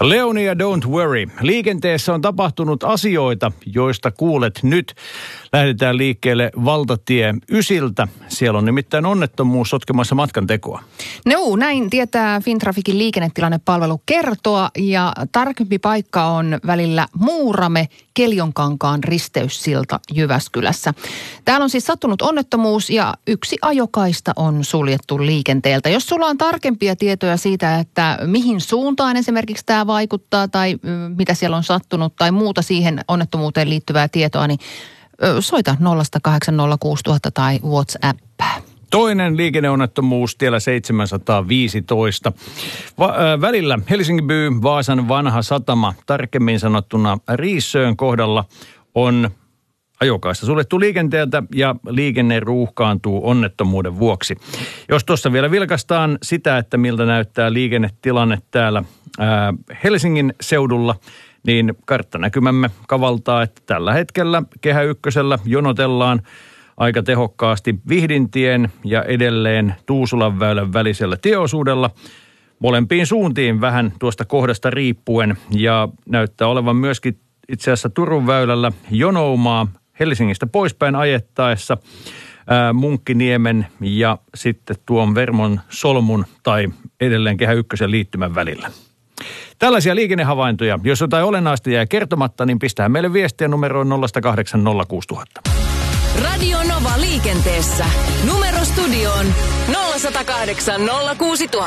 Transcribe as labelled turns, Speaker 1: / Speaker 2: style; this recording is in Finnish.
Speaker 1: Leonia Don't Worry. Liikenteessä on tapahtunut asioita, joista kuulet nyt. Lähdetään liikkeelle valtatie 9. Siellä on nimittäin onnettomuus sotkemassa matkantekoa.
Speaker 2: No, näin tietää Fintraficin liikennetilannepalvelu kertoa. Ja tarkempi paikka on välillä Muurame, Keljonkankaan risteyssilta Jyväskylässä. Täällä on siis sattunut onnettomuus ja yksi ajokaista on suljettu liikenteeltä. Jos sulla on tarkempia tietoja siitä, että mihin suuntaan esimerkiksi tämä vaikuttaa tai mitä siellä on sattunut tai muuta siihen onnettomuuteen liittyvää tietoa, niin soita 0806000 tai WhatsAppää.
Speaker 1: Toinen liikenneonnettomuus tiellä 715. Välillä Helsingin By, Vaasan vanha satama, tarkemmin sanottuna Riissöön kohdalla on ajokaista suljettu liikenteeltä ja liikenne ruuhkaantuu onnettomuuden vuoksi. Jos tuossa vielä vilkaistaan sitä, että miltä näyttää liikennetilanne täällä Helsingin seudulla, niin karttanäkymämme kavaltaa, että tällä hetkellä Kehä Ykkösellä jonotellaan aika tehokkaasti Vihdintien ja edelleen Tuusulanväylän välisellä tieosuudella molempiin suuntiin vähän tuosta kohdasta riippuen. Ja näyttää olevan myöskin itse asiassa Turun väylällä jonoumaa Helsingistä poispäin ajettaessa Munkkiniemen ja sitten tuon Vermon solmun tai edelleen Kehä Ykkösen liittymän välillä. Tällaisia liikennehavaintoja. Jos jotain olennaista jää kertomatta, niin pistää meille viestiä numeroon 0806000.
Speaker 3: Radio Nova liikenteessä. Numero studioon 0108 06000.